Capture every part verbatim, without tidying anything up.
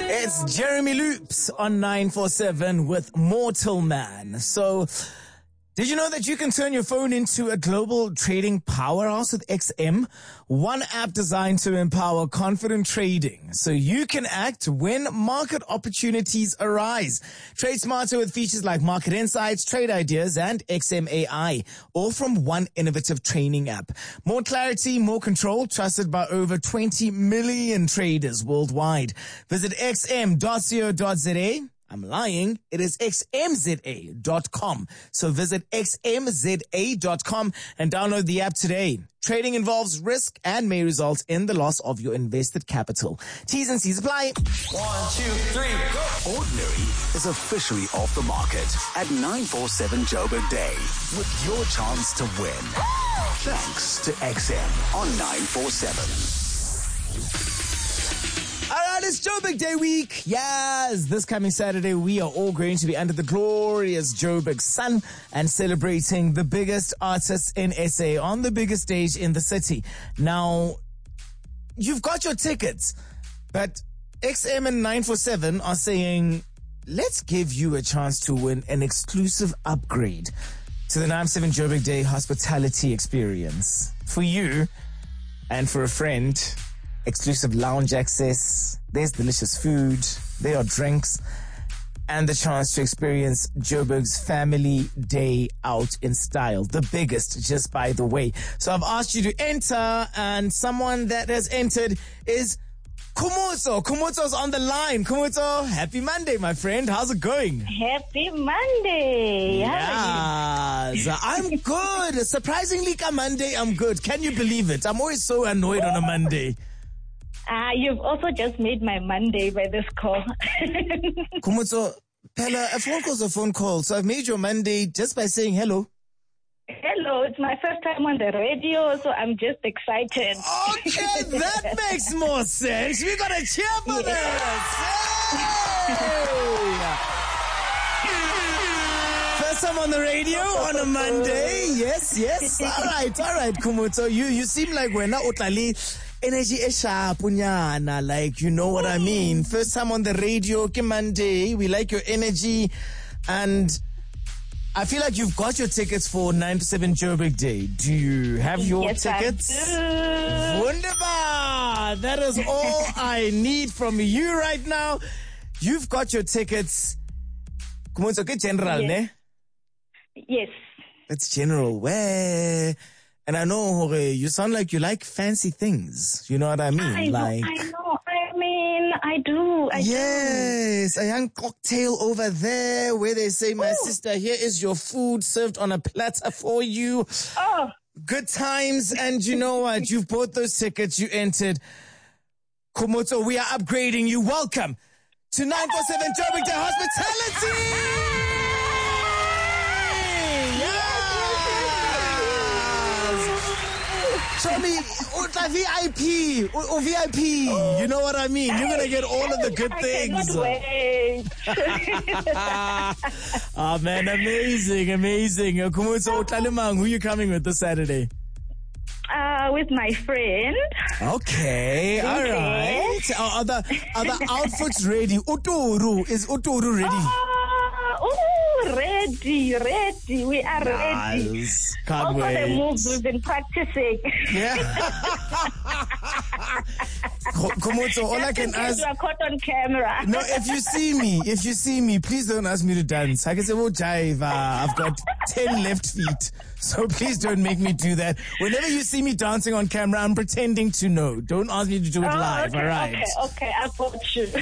It's Jeremy Loops on nine four seven with Mortal Man. So, did you know that you can turn your phone into a global trading powerhouse with X M? One app designed to empower confident trading so you can act when market opportunities arise. Trade smarter with features like market insights, trade ideas, and X M A I, all from one innovative training app. More clarity, more control, trusted by over twenty million traders worldwide. Visit x m dot co dot z a. I'm lying. It is x m z a dot com. So visit x m z a dot com and download the app today. Trading involves risk and may result in the loss of your invested capital. T's and C's apply. One, two, three, go. Ordinary is officially off the market at nine four seven Joburg Day with your chance to win. Thanks to X M on nine four seven. All right, it's Joburg Day week. Yes, this coming Saturday, we are all going to be under the glorious Joburg sun and celebrating the biggest artists in S A on the biggest stage in the city. Now, you've got your tickets, but X M and nine four seven are saying, let's give you a chance to win an exclusive upgrade to the nine four seven Joburg Day hospitality experience. For you and for a friend, exclusive lounge access, there's delicious food, there are drinks, and the chance to experience Joburg's family day out in style. The biggest, just by the way. So I've asked you to enter, and someone that has entered is Khumutso. Khumutso's on the line. Khumutso, happy Monday, my friend. How's it going? Happy Monday. How yes, I'm good. Surprisingly, ka Monday, I'm good. Can you believe it? I'm always so annoyed on a Monday. Ah, uh, you've also just made my Monday by this call. Khumutso, Pella, a phone call's a phone call. So I've made your Monday just by saying hello. Hello, it's my first time on the radio, so I'm just excited. Okay, that makes more sense. We gotta cheer for this. Hey! First time on the radio on a Monday. Yes, yes. All right, all right, Khumutso. You you seem like we're not utali. Energy is sharp, unyana, like, you know what I mean. First time on the radio, okay, Monday. We like your energy, and I feel like you've got your tickets for nine to seven Joburg Day. Do you have your yes, tickets? I do. Wunderbar! That is all I need from you right now. You've got your tickets. Come on, it's okay, general, yes. ne? Yes. It's general. Where? And I know, you sound like you like fancy things. You know what I mean? I know, like, I know. I mean, I do. I yes, do. a young cocktail over there where they say, my Ooh. sister, here is your food served on a platter for you. Oh. Good times. And you know what? You've bought those tickets. You entered. Khumutso, we are upgrading you. Welcome to nine four seven Joburg Day Hospitality. Show me Utla V I P, or V I P. You know what I mean? You're gonna get all of the good I things. Oh man, amazing, amazing. Khumutso, Utlalemang, who are you coming with this Saturday? Uh, with my friend. Okay, all right. Are, are the are the outfits ready? Uturu, is Uturu ready? Uh, oh, ready, ready. We are ready. Nice. Can't also wait. the moves we've been practicing. Yeah. Khumutso, all I can ask. You are caught on camera. No, if you see me, if you see me, please don't ask me to dance. I can say, oh, jive, uh, I've got ten left feet. So please don't make me do that. Whenever you see me dancing on camera, I'm pretending to know. Don't ask me to do it oh, live, okay, all right? Okay, okay, I got you.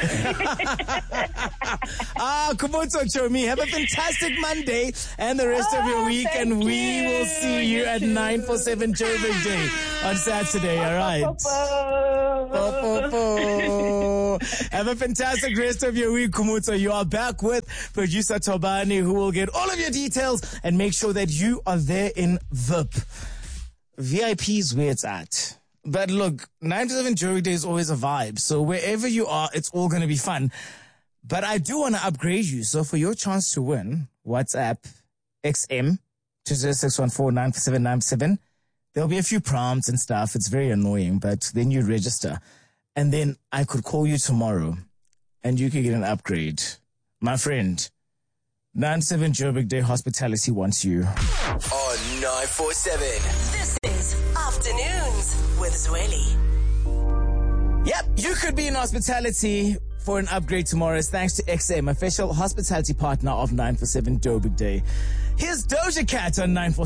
Ah, Khumutso Chomi, have a fantastic Monday and the rest oh, of your week, and we you. will see you, you at nine four seven Joburg Day on Saturday, all right? Po, po, po. Have a fantastic rest of your week, Khumutso. You are back with producer Tobani, who will get all of your details and make sure that you are there in V I P. V I P is where it's at. But look, nine to seven Joburg Day is always a vibe. So wherever you are, it's all going to be fun. But I do want to upgrade you. So for your chance to win, WhatsApp X M two zero six one four nine four seven nine seven. There'll be a few prompts and stuff. It's very annoying, but then you register. And then I could call you tomorrow and you could get an upgrade. My friend, nine seven Joburg Day Hospitality wants you. On nine four seven. This is Afternoons with Zweli. Yep, you could be in hospitality for an upgrade tomorrow. Thanks to X M, official hospitality partner of nine four seven Joburg Day. Here's Doja Cat on nine four seven.